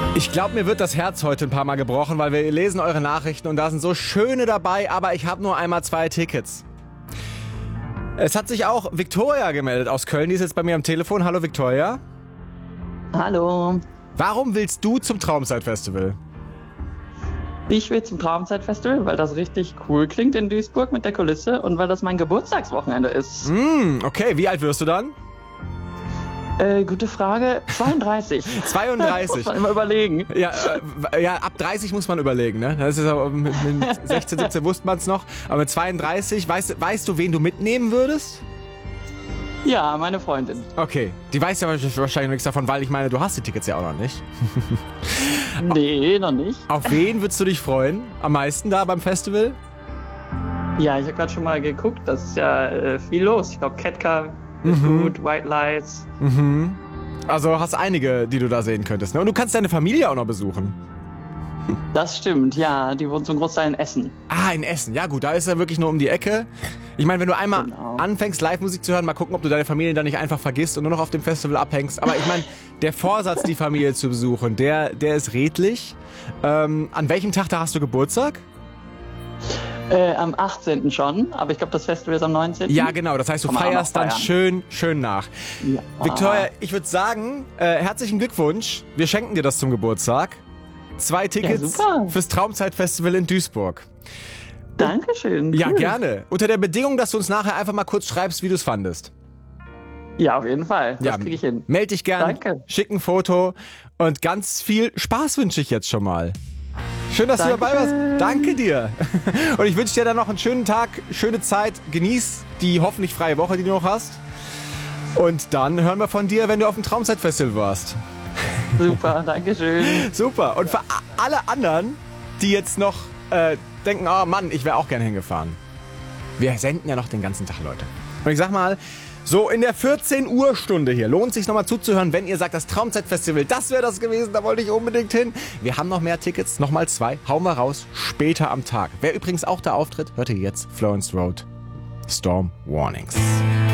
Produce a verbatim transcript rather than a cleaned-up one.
Ich glaube, mir wird das Herz heute ein paar Mal gebrochen, weil wir lesen eure Nachrichten und da sind so schöne dabei, aber ich habe nur einmal zwei Tickets. Es hat sich auch Victoria gemeldet aus Köln, die ist jetzt bei mir am Telefon. Hallo Victoria. Hallo. Warum willst du zum Traumzeit-Festival? Ich will zum Traumzeit-Festival, weil das richtig cool klingt in Duisburg mit der Kulisse und weil das mein Geburtstagswochenende ist. Mm, okay, wie alt wirst du dann? Äh, gute Frage. zweiunddreißig. zweiunddreißig. Muss man immer überlegen. Ja, äh, ja, ab dreißig muss man überlegen, ne? Das ist aber mit, mit sechzehn, siebzehn wusste man es noch. Aber mit zweiunddreißig, weißt, weißt du, wen du mitnehmen würdest? Ja, meine Freundin. Okay, die weiß ja wahrscheinlich nichts davon, weil ich meine, du hast die Tickets ja auch noch nicht. Nee, noch nicht. Auf wen würdest du dich freuen? Am meisten da beim Festival? Ja, ich habe gerade schon mal geguckt, das ist ja äh, viel los. Ich glaube, Ketka ist Mhm. gut, White Lights. Mhm. Also hast einige, die du da sehen könntest, ne? Und du kannst deine Familie auch noch besuchen. Das stimmt, ja. Die wohnen zum Großteil in Essen. Ah, in Essen. Ja gut, da ist er wirklich nur um die Ecke. Ich meine, wenn du einmal Genau. anfängst, Live-Musik zu hören, mal gucken, ob du deine Familie dann nicht einfach vergisst und nur noch auf dem Festival abhängst. Aber ich meine, der Vorsatz, die Familie zu besuchen, der, der ist redlich. Ähm, an welchem Tag da hast du Geburtstag? Äh, am achtzehnten schon, aber ich glaube, das Festival ist am neunzehnten Ja, genau. Das heißt, du Kann man auch feierst noch dann feiern. schön, schön nach. Ja. Victoria, ich würde sagen, äh, herzlichen Glückwunsch. Wir schenken dir das zum Geburtstag. Zwei Tickets super. fürs Traumzeit-Festival in Duisburg. Dankeschön. Ja, cool. gerne. Unter der Bedingung, dass du uns nachher einfach mal kurz schreibst, wie du es fandest. Ja, auf jeden Fall. Das Ja, kriege ich hin. Meld dich gern, Danke. schick ein Foto und ganz viel Spaß wünsche ich jetzt schon mal. Schön, dass du dabei warst. Dankeschön. Danke dir. Und ich wünsche dir dann noch einen schönen Tag, schöne Zeit. Genieß die hoffentlich freie Woche, die du noch hast. Und dann hören wir von dir, wenn du auf dem Traumzeit-Festival warst. Super, Dankeschön. Super. Und für a- alle anderen, die jetzt noch äh, denken, oh Mann, ich wäre auch gern hingefahren. Wir senden ja noch den ganzen Tag, Leute. Und ich sag mal, so in der vierzehn Uhr Stunde hier lohnt sich nochmal zuzuhören, wenn ihr sagt, das Traumzeit-Festival, das wäre das gewesen, da wollte ich unbedingt hin. Wir haben noch mehr Tickets, nochmal zwei, hauen wir raus, später am Tag. Wer übrigens auch da auftritt, hört ihr jetzt Florence Road, Storm Warnings.